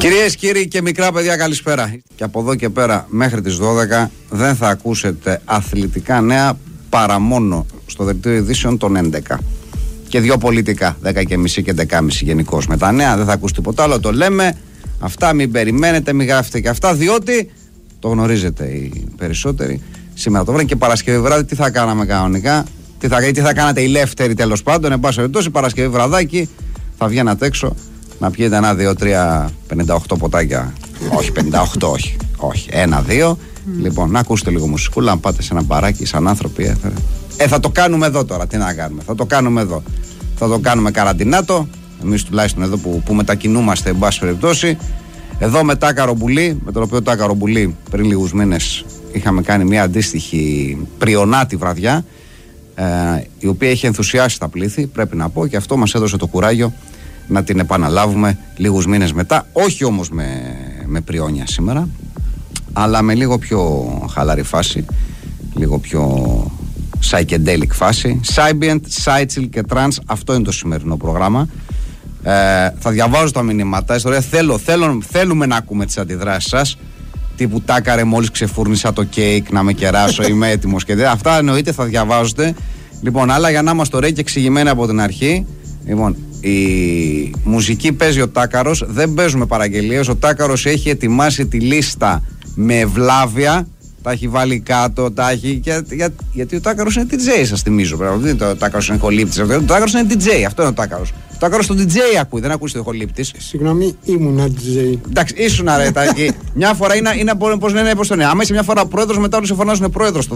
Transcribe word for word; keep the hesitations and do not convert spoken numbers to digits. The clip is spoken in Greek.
Κυρίες, κύριοι και μικρά παιδιά, καλησπέρα. Και από εδώ και πέρα μέχρι τις δώδεκα δεν θα ακούσετε αθλητικά νέα παρά μόνο στο δελτίο ειδήσεων των έντεκα. Και δύο πολιτικά, δέκα και μισή και δέκα και μισή γενικώς. Με τα νέα δεν θα ακούσετε τίποτα άλλο, το λέμε. Αυτά μην περιμένετε, μην γράφετε και αυτά, διότι το γνωρίζετε οι περισσότεροι. Σήμερα το βράδυ και Παρασκευή βράδυ τι θα κάναμε κανονικά, τι θα, τι θα κάνατε ηλεύθεροι τέλος πάντων. Εν πάση περιπτώσει, Παρασκευή βραδάκι θα βγαίνατε έξω να πιείτε ένα, δύο, τρία, πενήντα οκτώ ποτάκια. Όχι, πενήντα οκτώ, όχι. Όχι, ένα, δύο. Mm. Λοιπόν, να ακούσετε λίγο μουσικούλα, να πάτε σε ένα μπαράκι, σαν άνθρωποι. Ε, ε, θα το κάνουμε εδώ τώρα. Τι να κάνουμε, θα το κάνουμε εδώ. Θα το κάνουμε καραντινάτο. Εμείς τουλάχιστον εδώ που, που μετακινούμαστε, εν πάση περιπτώσει. Εδώ με Τάκαρο Μπουλή, με τον οποίο Τάκαρο Μπουλή πριν λίγους μήνες είχαμε κάνει μια αντίστοιχη πριονάτη βραδιά, ε, η οποία είχε ενθουσιάσει τα πλήθη, πρέπει να πω, και αυτό μας έδωσε το κουράγιο να την επαναλάβουμε λίγους μήνες μετά. Όχι όμως με, με πριόνια σήμερα, αλλά με λίγο πιο χαλαρή φάση, λίγο πιο psychedelic φάση. Sybient, Cychill και Trans, αυτό είναι το σημερινό πρόγραμμα. Ε, θα διαβάζω τα μηνύματα. Ιστορία, θέλω, θέλω, θέλουμε να ακούμε τις αντιδράσεις σας. Τύπου Τάκαρε, μόλις ξεφούρνησα το κέικ να με κεράσω, είμαι έτοιμος και δε. Αυτά εννοείται θα διαβάζετε. Λοιπόν, αλλά για να είμαστε ωραίοι και εξηγημένοι από την αρχή. Λοιπόν, η μουσική παίζει ο Τάκαρος, δεν παίζουμε παραγγελίες. Ο Τάκαρος έχει ετοιμάσει τη λίστα με ευλάβεια. Τα έχει βάλει κάτω, τα έχει. Για, για, γιατί ο Τάκαρος είναι ντι τζέι, σας θυμίζω. Δεν είναι το Τάκαρος είναι χολύπτης. Ο Τάκαρος είναι ντι τζέι, αυτό είναι ο Τάκαρος. Ο Τάκαρος τον ντι τζέι ακούει, δεν ακούει το χολύπτης. Συγγνώμη, ήμουνα ντι τζέι. Εντάξει, ήσουν αρέτα εκεί. Μια φορά είναι, είναι πώς λένε, πώς το λένε. Άμα είσαι μια φορά πρόεδρος, μετά όλοι σε φωνάζουν πρόεδρος.